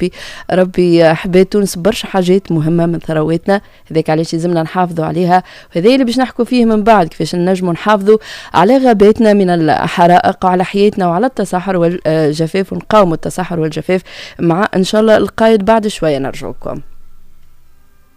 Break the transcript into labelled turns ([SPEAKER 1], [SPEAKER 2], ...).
[SPEAKER 1] ربي حبيت تونس برشا حاجات مهمة من ثرواتنا، هذاك علاش لازمنا نحافظوا عليها، وهذا اللي باش نحكوا فيه من بعد كيفاش نجموا نحافظوا على غاباتنا من الحرائق وعلى حياتنا وعلى التصحر والجفاف، ونقاوموا التصحر والجفاف مع إن شاء الله القايد بعد شوية نرجوكم.